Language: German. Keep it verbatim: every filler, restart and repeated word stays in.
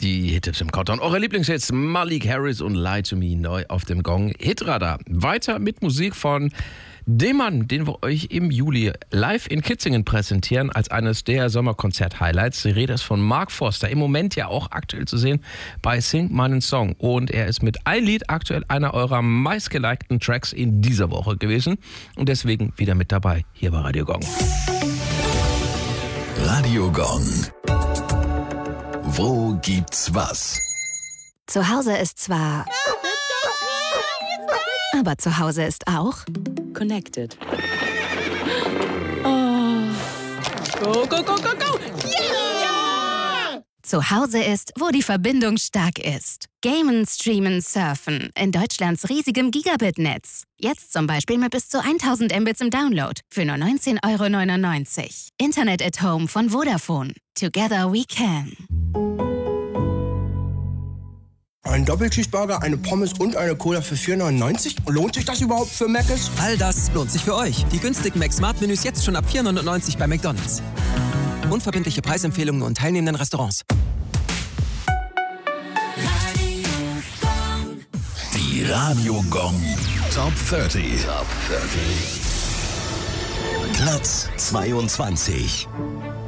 Die Hit-Tipps im Countdown. Eure Lieblingshits Malik Harris und Lie to Me neu auf dem Gong Hitradar. Weiter mit Musik von dem Mann, den wir euch im Juli live in Kitzingen präsentieren als eines der Sommerkonzert-Highlights. Die Rede ist von Mark Forster, im Moment ja auch aktuell zu sehen bei Sing meinen Song. Und er ist mit ein Lied aktuell einer eurer meistgelikten Tracks in dieser Woche gewesen und deswegen wieder mit dabei hier bei Radio Gong. Radio Gong. Wo gibt's was? Zu Hause ist zwar... Aber zu Hause ist auch... Connected. Oh. Go, go, go, go, go! Yeah! Zu Hause ist, wo die Verbindung stark ist. Gamen, streamen, surfen. In Deutschlands riesigem Gigabit-Netz. Jetzt zum Beispiel mit bis zu tausend Mbits im Download. Für nur neunzehn Euro neunundneunzig. Internet at Home von Vodafone. Together we can. Ein Doppelcheeseburger, eine Pommes und eine Cola für vier neunundneunzig? Lohnt sich das überhaupt für Mc's? All das lohnt sich für euch. Die günstigen Mac-Smart-Menüs jetzt schon ab vier neunundneunzig bei McDonald's. Unverbindliche Preisempfehlungen und teilnehmenden Restaurants. Die Radio Gong Top dreißig. Top dreißig. Platz zweiundzwanzig.